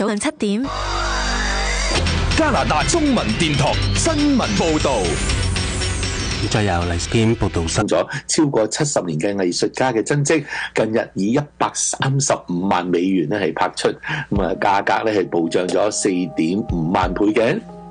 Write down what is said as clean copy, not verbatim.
早上7點。 加拿大中文電台新聞報道。 再由黎堅報道新咗超過70年嘅藝術家嘅真跡，近日以135萬美元咧係拍出，咁啊價格咧係暴漲咗4.5萬倍嘅。